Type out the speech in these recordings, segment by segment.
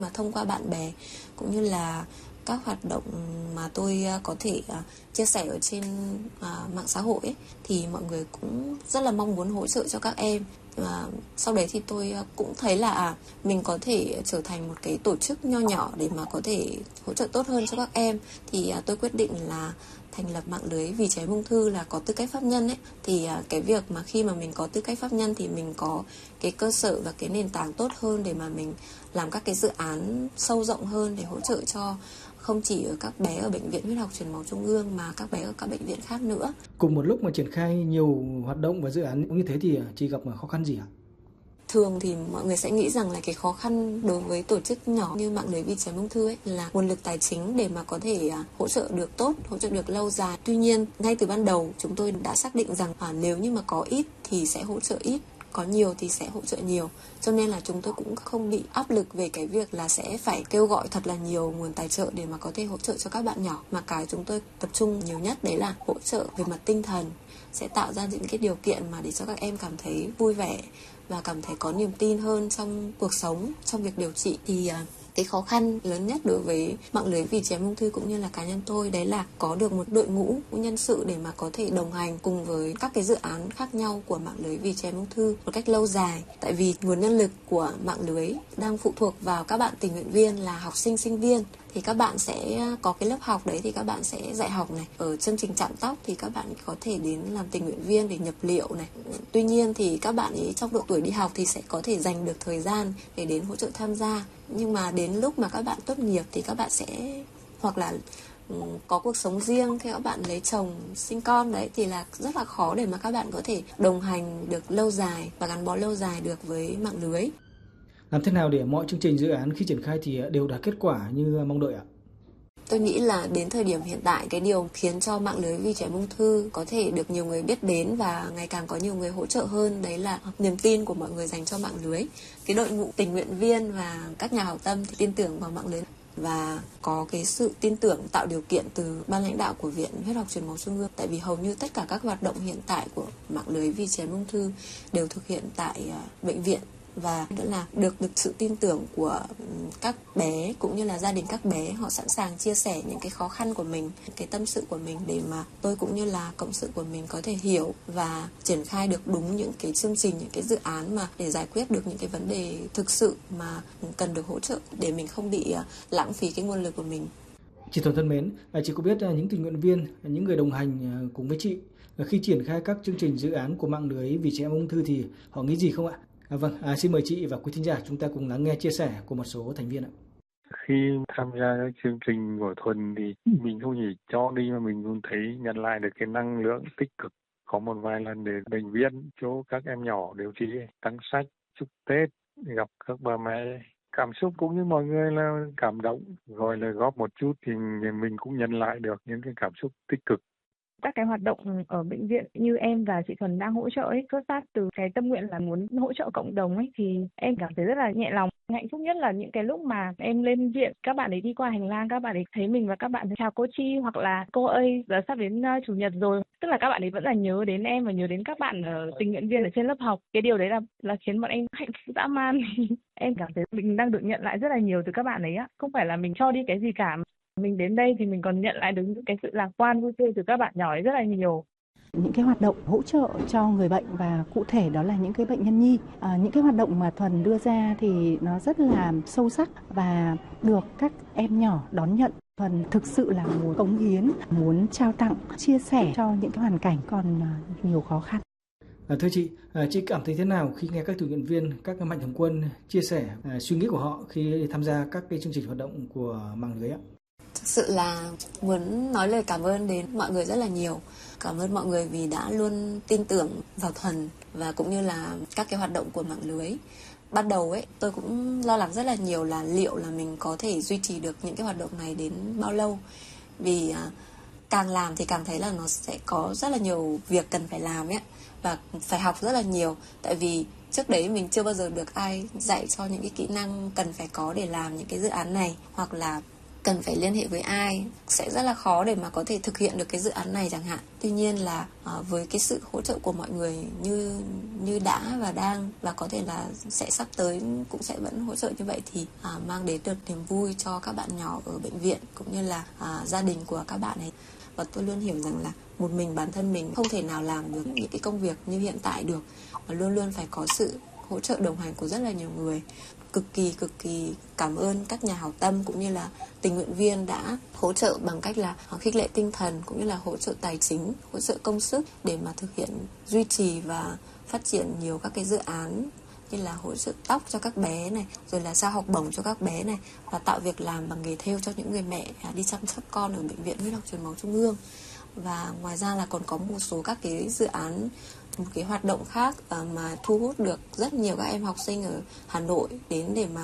mà thông qua bạn bè cũng như là các hoạt động mà tôi có thể chia sẻ ở trên mạng xã hội ấy, thì mọi người cũng rất là mong muốn hỗ trợ cho các em. Sau đấy thì tôi cũng thấy là mình có thể trở thành một cái tổ chức nho nhỏ để mà có thể hỗ trợ tốt hơn cho các em. Thì tôi quyết định là thành lập mạng lưới Vì Trẻ Em Ung Thư là có tư cách pháp nhân ấy. Thì cái việc mà khi mà mình có tư cách pháp nhân thì mình có cái cơ sở và cái nền tảng tốt hơn để mà mình làm các cái dự án sâu rộng hơn để hỗ trợ cho không chỉ ở các bé ở Bệnh viện Huyết học Truyền máu Trung ương mà các bé ở các bệnh viện khác nữa. Cùng một lúc mà triển khai nhiều hoạt động và dự án như thế thì chị gặp khó khăn gì ạ? Thường thì mọi người sẽ nghĩ rằng là cái khó khăn đối với tổ chức nhỏ như mạng lưới Vì Trẻ Em Ung Thư ấy là nguồn lực tài chính để mà có thể hỗ trợ được tốt, hỗ trợ được lâu dài. Tuy nhiên, ngay từ ban đầu chúng tôi đã xác định rằng nếu như mà có ít thì sẽ hỗ trợ ít, có nhiều thì sẽ hỗ trợ nhiều. Cho nên là chúng tôi cũng không bị áp lực về cái việc là sẽ phải kêu gọi thật là nhiều nguồn tài trợ để mà có thể hỗ trợ cho các bạn nhỏ. Mà cái chúng tôi tập trung nhiều nhất đấy là hỗ trợ về mặt tinh thần, sẽ tạo ra những cái điều kiện mà để cho các em cảm thấy vui vẻ và cảm thấy có niềm tin hơn trong cuộc sống, trong việc điều trị. Thì cái khó khăn lớn nhất đối với mạng lưới Vì Trẻ Em Ung Thư cũng như là cá nhân tôi đấy là có được một đội ngũ nhân sự để mà có thể đồng hành cùng với các cái dự án khác nhau của mạng lưới Vì Trẻ Em Ung Thư một cách lâu dài. Tại vì nguồn nhân lực của mạng lưới đang phụ thuộc vào các bạn tình nguyện viên là học sinh, sinh viên. Thì các bạn sẽ có cái lớp học đấy thì các bạn sẽ dạy học này. Ở chương trình chạm tóc thì các bạn có thể đến làm tình nguyện viên để nhập liệu này. Tuy nhiên thì các bạn ấy trong độ tuổi đi học thì sẽ có thể dành được thời gian để đến hỗ trợ tham gia. Nhưng mà đến lúc mà các bạn tốt nghiệp thì các bạn sẽ hoặc là có cuộc sống riêng, theo các bạn lấy chồng, sinh con đấy thì là rất là khó để mà các bạn có thể đồng hành được lâu dài và gắn bó lâu dài được với mạng lưới. Làm thế nào để mọi chương trình dự án khi triển khai thì đều đạt kết quả như mong đợi ạ? Tôi nghĩ là đến thời điểm hiện tại cái điều khiến cho mạng lưới Vì Trẻ Em Ung Thư có thể được nhiều người biết đến và ngày càng có nhiều người hỗ trợ hơn, đấy là niềm tin của mọi người dành cho mạng lưới. Cái đội ngũ tình nguyện viên và các nhà hảo tâm thì tin tưởng vào mạng lưới và có cái sự tin tưởng tạo điều kiện từ ban lãnh đạo của Viện Huyết học Truyền máu Trung ương. Tại vì hầu như tất cả các hoạt động hiện tại của mạng lưới Vì Trẻ Em Ung Thư đều thực hiện tại bệnh viện. Và đó là được sự tin tưởng của các bé cũng như là gia đình các bé, họ sẵn sàng chia sẻ những cái khó khăn của mình, cái tâm sự của mình để mà tôi cũng như là cộng sự của mình có thể hiểu và triển khai được đúng những cái chương trình, những cái dự án mà để giải quyết được những cái vấn đề thực sự mà cần được hỗ trợ để mình không bị lãng phí cái nguồn lực của mình. Chị Thuần thân mến, chị có biết những tình nguyện viên, những người đồng hành cùng với chị khi triển khai các chương trình dự án của mạng lưới Vì Trẻ Em Ung Thư thì họ nghĩ gì không ạ? Xin mời chị và quý thính giả chúng ta cùng lắng nghe chia sẻ của một số thành viên ạ. Khi tham gia các chương trình của Thuần thì mình không chỉ cho đi mà mình cũng thấy nhận lại được cái năng lượng tích cực. Có một vài lần để bệnh viện chỗ các em nhỏ điều trị, tặng sách, chúc Tết, gặp các bà mẹ. Cảm xúc cũng như mọi người là cảm động, gọi là góp một chút thì mình cũng nhận lại được những cái cảm xúc tích cực. Các cái hoạt động ở bệnh viện như em và chị Thuần đang hỗ trợ ấy, xuất phát từ cái tâm nguyện là muốn hỗ trợ cộng đồng ấy, thì em cảm thấy rất là nhẹ lòng. Hạnh phúc nhất là những cái lúc mà em lên viện, các bạn ấy đi qua hành lang, các bạn ấy thấy mình và các bạn chào cô Chi hoặc là cô ơi, giờ sắp đến chủ nhật rồi. Tức là các bạn ấy vẫn là nhớ đến em và nhớ đến các bạn ở tình nguyện viên ở trên lớp học. Cái điều đấy là khiến bọn em hạnh phúc dã man. Em cảm thấy mình đang được nhận lại rất là nhiều từ các bạn ấy á. Không phải là mình cho đi cái gì cả. Mình đến đây thì mình còn nhận lại được những cái sự lạc quan vui tươi từ các bạn nhỏ ấy rất là nhiều. Những cái hoạt động hỗ trợ cho người bệnh và cụ thể đó là những cái bệnh nhân nhi. Những cái hoạt động mà Thuần đưa ra thì nó rất là sâu sắc và được các em nhỏ đón nhận. Thuần thực sự là muốn cống hiến, muốn trao tặng, chia sẻ cho những cái hoàn cảnh còn nhiều khó khăn. Thưa chị cảm thấy thế nào khi nghe các tình nguyện viên, các mạnh thường quân chia sẻ suy nghĩ của họ khi tham gia các cái chương trình hoạt động của mạng lưới ạ? Thực sự là muốn nói lời cảm ơn đến mọi người rất là nhiều. Cảm ơn mọi người vì đã luôn tin tưởng vào Thuần và cũng như là các cái hoạt động của mạng lưới. Ban đầu ấy, tôi cũng lo lắng rất là nhiều là liệu là mình có thể duy trì được những cái hoạt động này đến bao lâu. Vì càng làm thì càng thấy là nó sẽ có rất là nhiều việc cần phải làm ấy. Và phải học rất là nhiều. Tại vì trước đấy mình chưa bao giờ được ai dạy cho những cái kỹ năng cần phải có để làm những cái dự án này. Hoặc là cần phải liên hệ với ai, sẽ rất là khó để mà có thể thực hiện được cái dự án này chẳng hạn. Tuy nhiên là với cái sự hỗ trợ của mọi người như đã và đang, và có thể là sẽ sắp tới cũng sẽ vẫn hỗ trợ như vậy, thì mang đến được niềm vui cho các bạn nhỏ ở bệnh viện cũng như là gia đình của các bạn ấy. Và tôi luôn hiểu rằng là một mình bản thân mình không thể nào làm được những cái công việc như hiện tại được, và luôn luôn phải có sự hỗ trợ đồng hành của rất là nhiều người. Cực kỳ cảm ơn các nhà hảo tâm cũng như là tình nguyện viên đã hỗ trợ bằng cách là khích lệ tinh thần cũng như là hỗ trợ tài chính, hỗ trợ công sức để mà thực hiện, duy trì và phát triển nhiều các cái dự án như là hỗ trợ tóc cho các bé này, rồi là trao học bổng cho các bé này, và tạo việc làm bằng nghề thêu cho những người mẹ đi chăm sóc con ở Bệnh viện Huyết học Truyền máu Trung ương. Và ngoài ra là còn có một số các cái dự án, một cái hoạt động khác mà thu hút được rất nhiều các em học sinh ở Hà Nội đến để mà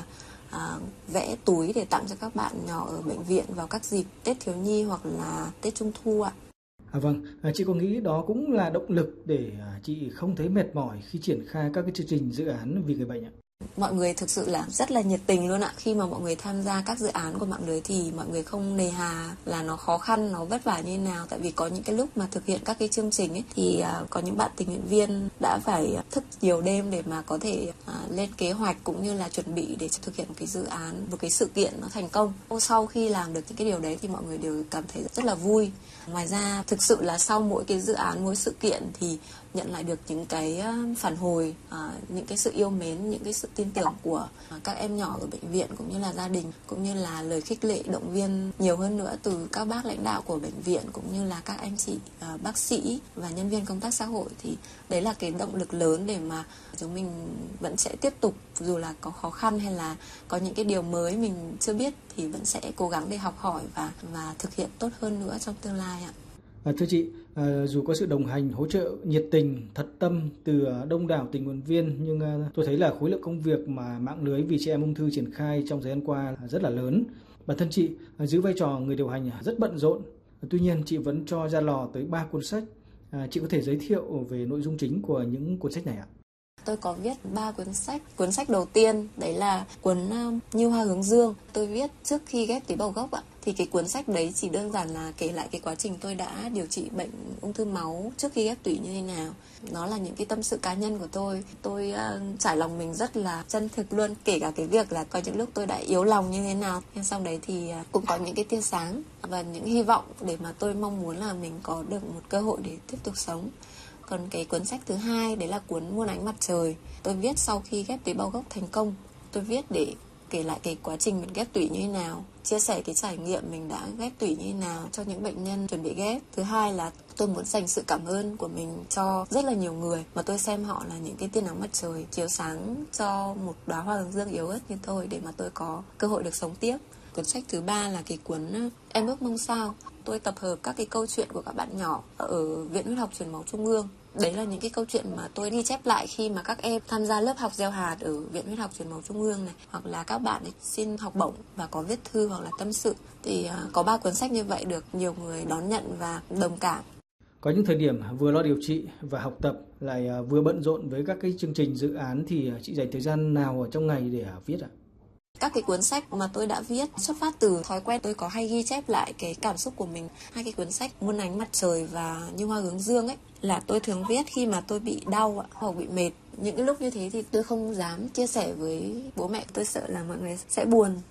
vẽ túi để tặng cho các bạn nhỏ ở bệnh viện vào các dịp Tết thiếu nhi hoặc là Tết Trung thu ạ. Vâng, chị có nghĩ đó cũng là động lực để chị không thấy mệt mỏi khi triển khai các cái chương trình dự án vì người bệnh ạ? Mọi người thực sự là rất là nhiệt tình luôn ạ. Khi mà mọi người tham gia các dự án của mạng lưới thì mọi người không nề hà là nó khó khăn, nó vất vả như thế nào. Tại vì có những cái lúc mà thực hiện các cái chương trình ấy, thì có những bạn tình nguyện viên đã phải thức nhiều đêm để mà có thể lên kế hoạch cũng như là chuẩn bị để thực hiện một cái dự án, một cái sự kiện nó thành công. Sau khi làm được những cái điều đấy thì mọi người đều cảm thấy rất là vui. Ngoài ra thực sự là sau mỗi cái dự án, mỗi sự kiện thì nhận lại được những cái phản hồi, những cái sự yêu mến, những cái sự tin tưởng của các em nhỏ ở bệnh viện cũng như là gia đình, cũng như là lời khích lệ động viên nhiều hơn nữa từ các bác lãnh đạo của bệnh viện cũng như là các anh chị bác sĩ và nhân viên công tác xã hội. Thì đấy là cái động lực lớn để mà chúng mình vẫn sẽ tiếp tục, dù là có khó khăn hay là có những cái điều mới mình chưa biết thì vẫn sẽ cố gắng để học hỏi và thực hiện tốt hơn nữa trong tương lai ạ. Thưa chị, dù có sự đồng hành, hỗ trợ nhiệt tình, thật tâm từ đông đảo tình nguyện viên, nhưng tôi thấy là khối lượng công việc mà mạng lưới vì trẻ em ung thư triển khai trong thời gian qua rất là lớn. Bản thân chị giữ vai trò người điều hành rất bận rộn. Tuy nhiên, chị vẫn cho ra lò tới 3 cuốn sách. Chị có thể giới thiệu về nội dung chính của những cuốn sách này ạ? Tôi có viết 3 cuốn sách. Cuốn sách đầu tiên đấy là cuốn Như Hoa Hướng Dương. Tôi viết trước khi ghép tế bào gốc ạ. Thì cái cuốn sách đấy chỉ đơn giản là kể lại cái quá trình tôi đã điều trị bệnh ung thư máu trước khi ghép tủy như thế nào. Nó là những cái tâm sự cá nhân của tôi. Tôi trải lòng mình rất là chân thực luôn. Kể cả cái việc là có những lúc tôi đã yếu lòng như thế nào. Nhưng sau đấy thì cũng có những cái tia sáng và những hy vọng để mà tôi mong muốn là mình có được một cơ hội để tiếp tục sống. Còn cái cuốn sách thứ hai đấy là cuốn Muôn Ánh Mặt Trời. Tôi viết sau khi ghép tế bào gốc thành công. Tôi viết để kể lại cái quá trình mình ghép tủy như thế nào, chia sẻ cái trải nghiệm mình đã ghép tủy như thế nào cho những bệnh nhân chuẩn bị ghép. Thứ hai là tôi muốn dành sự cảm ơn của mình cho rất là nhiều người mà tôi xem họ là những cái tia nắng mặt trời chiếu sáng cho một đóa hoa hướng dương yếu ớt như tôi để mà tôi có cơ hội được sống tiếp. Cuốn sách thứ ba là cái cuốn Em Ước Mong Sao. Tôi tập hợp các cái câu chuyện của các bạn nhỏ ở Viện Huyết học Truyền máu Trung ương. Đấy là những cái câu chuyện mà tôi ghi chép lại khi mà các em tham gia lớp học gieo hạt ở Viện Huyết học Truyền máu Trung ương này, hoặc là các bạn xin học bổng và có viết thư hoặc là tâm sự. Thì có 3 cuốn sách như vậy được nhiều người đón nhận và đồng cảm. Có những thời điểm vừa lo điều trị và học tập lại vừa bận rộn với các cái chương trình dự án thì chị dành thời gian nào ở trong ngày để viết ạ? Các cái cuốn sách mà tôi đã viết xuất phát từ thói quen tôi có hay ghi chép lại cái cảm xúc của mình. 2 cái cuốn sách Muôn Ánh Mặt Trời và Như Hoa Hướng Dương ấy là tôi thường viết khi mà tôi bị đau hoặc bị mệt. Những cái lúc như thế thì tôi không dám chia sẻ với bố mẹ. Tôi sợ là mọi người sẽ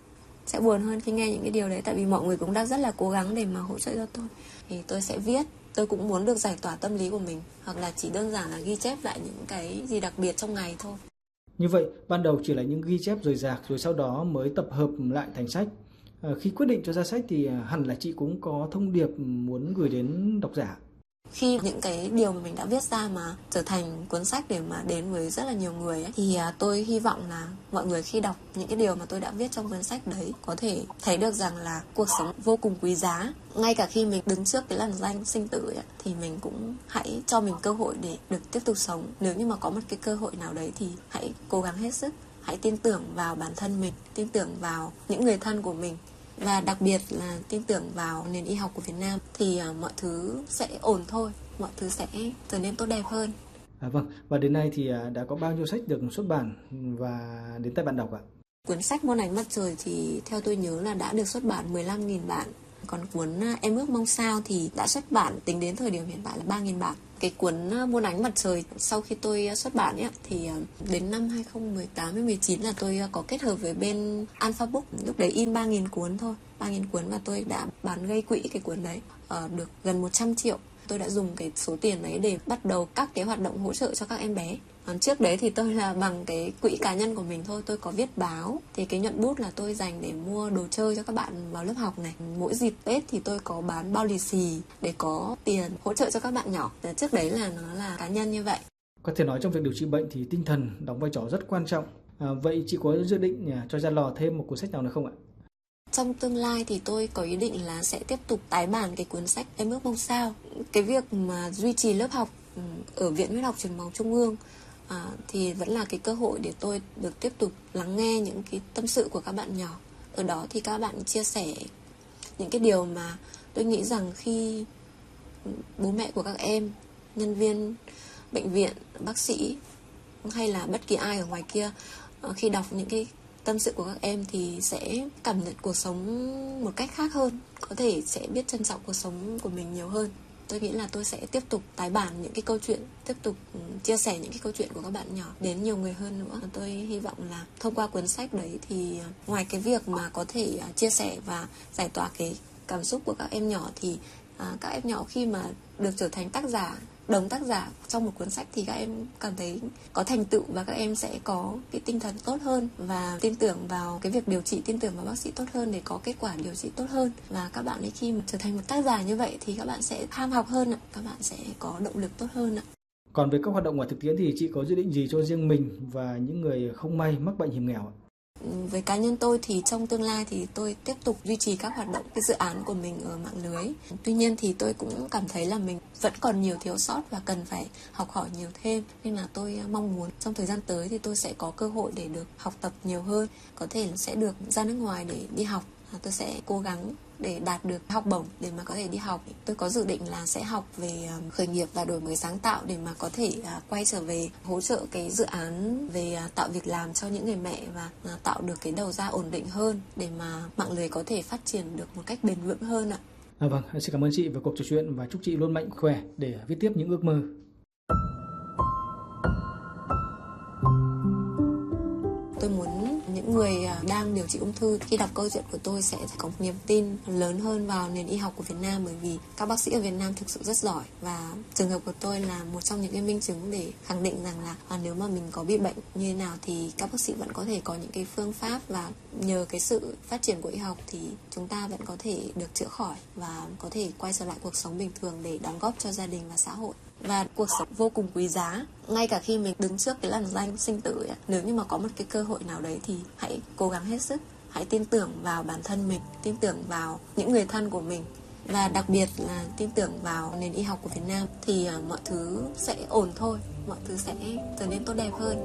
buồn hơn khi nghe những cái điều đấy. Tại vì mọi người cũng đang rất là cố gắng để mà hỗ trợ cho tôi. Thì tôi sẽ viết. Tôi cũng muốn được giải tỏa tâm lý của mình. Hoặc là chỉ đơn giản là ghi chép lại những cái gì đặc biệt trong ngày thôi. Như vậy, ban đầu chỉ là những ghi chép rời rạc rồi sau đó mới tập hợp lại thành sách. Khi quyết định cho ra sách thì hẳn là chị cũng có thông điệp muốn gửi đến độc giả. Khi những cái điều mà mình đã viết ra mà trở thành cuốn sách để mà đến với rất là nhiều người ấy, thì tôi hy vọng là mọi người khi đọc những cái điều mà tôi đã viết trong cuốn sách đấy có thể thấy được rằng là cuộc sống vô cùng quý giá. Ngay cả khi mình đứng trước cái lằn ranh sinh tử ấy, thì mình cũng hãy cho mình cơ hội để được tiếp tục sống. Nếu như mà có một cái cơ hội nào đấy thì hãy cố gắng hết sức. Hãy tin tưởng vào bản thân mình, tin tưởng vào những người thân của mình. Và đặc biệt là tin tưởng vào nền y học của Việt Nam thì mọi thứ sẽ ổn thôi, mọi thứ sẽ trở nên tốt đẹp hơn. Vâng, và đến nay thì đã có bao nhiêu sách được xuất bản và đến tay bạn đọc ạ? Cuốn sách Muôn Ánh Mặt Trời thì theo tôi nhớ là đã được xuất bản 15.000 bản. Còn cuốn Em Ước Mong Sao thì đã xuất bản tính đến thời điểm hiện tại là 3.000 bản. Cái cuốn Muôn Ánh Mặt Trời sau khi tôi xuất bản ấy, thì đến năm 2018-19 là tôi có kết hợp với bên Alpha Book. Lúc đấy in 3.000 cuốn thôi, 3.000 cuốn và tôi đã bán gây quỹ cái cuốn đấy được gần 100 triệu. Tôi đã dùng cái số tiền đấy để bắt đầu các cái hoạt động hỗ trợ cho các em bé. Trước đấy thì tôi là bằng cái quỹ cá nhân của mình thôi. Tôi có viết báo, thì cái nhuận bút là tôi dành để mua đồ chơi cho các bạn vào lớp học này. Mỗi dịp Tết thì tôi có bán bao lì xì để có tiền hỗ trợ cho các bạn nhỏ. Trước đấy là nó là cá nhân như vậy. Có thể nói trong việc điều trị bệnh thì tinh thần đóng vai trò rất quan trọng. Vậy chị có dự định cho ra lò thêm một cuốn sách nào nữa không ạ? Trong tương lai thì tôi có ý định là sẽ tiếp tục tái bản cái cuốn sách Em Ước Mong Sao. Cái việc mà duy trì lớp học ở Viện Huyết học Truyền máu Trung ương thì vẫn là cái cơ hội để tôi được tiếp tục lắng nghe những cái tâm sự của các bạn nhỏ. Ở đó thì các bạn chia sẻ những cái điều mà tôi nghĩ rằng khi bố mẹ của các em, nhân viên bệnh viện, bác sĩ hay là bất kỳ ai ở ngoài kia khi đọc những cái tâm sự của các em thì sẽ cảm nhận cuộc sống một cách khác hơn, có thể sẽ biết trân trọng cuộc sống của mình nhiều hơn. Tôi nghĩ là tôi sẽ tiếp tục tái bản những cái câu chuyện, tiếp tục chia sẻ những cái câu chuyện của các bạn nhỏ đến nhiều người hơn nữa. Tôi hy vọng là thông qua cuốn sách đấy thì ngoài cái việc mà có thể chia sẻ và giải tỏa cái cảm xúc của các em nhỏ thì các em nhỏ khi mà được trở thành tác giả, đồng tác giả trong một cuốn sách thì các em cảm thấy có thành tựu và các em sẽ có cái tinh thần tốt hơn và tin tưởng vào cái việc điều trị, tin tưởng vào bác sĩ tốt hơn để có kết quả điều trị tốt hơn. Và các bạn ấy khi mà trở thành một tác giả như vậy thì các bạn sẽ ham học hơn, các bạn sẽ có động lực tốt hơn. Còn về các hoạt động ngoài thực tiễn thì chị có dự định gì cho riêng mình và những người không may mắc bệnh hiểm nghèo ạ? Với cá nhân tôi thì trong tương lai thì tôi tiếp tục duy trì các hoạt động, cái dự án của mình ở mạng lưới. Tuy nhiên thì tôi cũng cảm thấy là mình vẫn còn nhiều thiếu sót và cần phải học hỏi nhiều thêm. Nên là tôi mong muốn trong thời gian tới thì tôi sẽ có cơ hội để được học tập nhiều hơn. Có thể sẽ được ra nước ngoài để đi học. Tôi sẽ cố gắng để đạt được học bổng để mà có thể đi học. Tôi có dự định là sẽ học về khởi nghiệp và đổi mới sáng tạo để mà có thể quay trở về hỗ trợ cái dự án về tạo việc làm cho những người mẹ và tạo được cái đầu ra ổn định hơn để mà mạng lưới có thể phát triển được một cách bền vững hơn ạ. Vâng, xin cảm ơn chị về cuộc trò chuyện và chúc chị luôn mạnh khỏe để viết tiếp những ước mơ. Tôi muốn những người đang điều trị ung thư khi đọc câu chuyện của tôi sẽ có một niềm tin lớn hơn vào nền y học của Việt Nam, bởi vì các bác sĩ ở Việt Nam thực sự rất giỏi và trường hợp của tôi là một trong những cái minh chứng để khẳng định rằng là nếu mà mình có bị bệnh như thế nào thì các bác sĩ vẫn có thể có những cái phương pháp, và nhờ cái sự phát triển của y học thì chúng ta vẫn có thể được chữa khỏi và có thể quay trở lại cuộc sống bình thường để đóng góp cho gia đình và xã hội. Và cuộc sống vô cùng quý giá, ngay cả khi mình đứng trước cái lằn ranh sinh tử ấy, nếu như mà có một cái cơ hội nào đấy thì hãy cố gắng hết sức, hãy tin tưởng vào bản thân mình, tin tưởng vào những người thân của mình và đặc biệt là tin tưởng vào nền y học của Việt Nam thì mọi thứ sẽ ổn thôi, mọi thứ sẽ trở nên tốt đẹp hơn.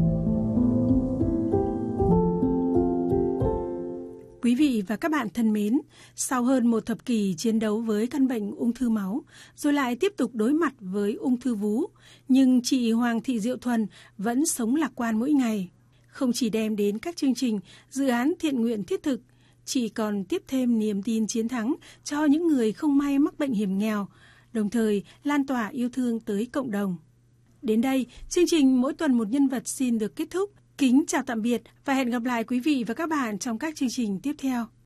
Quý vị và các bạn thân mến, sau hơn một thập kỷ chiến đấu với căn bệnh ung thư máu, rồi lại tiếp tục đối mặt với ung thư vú, nhưng chị Hoàng Thị Diệu Thuần vẫn sống lạc quan mỗi ngày. Không chỉ đem đến các chương trình, dự án thiện nguyện thiết thực, chị còn tiếp thêm niềm tin chiến thắng cho những người không may mắc bệnh hiểm nghèo, đồng thời lan tỏa yêu thương tới cộng đồng. Đến đây, chương trình Mỗi tuần một nhân vật xin được kết thúc. Kính chào tạm biệt và hẹn gặp lại quý vị và các bạn trong các chương trình tiếp theo.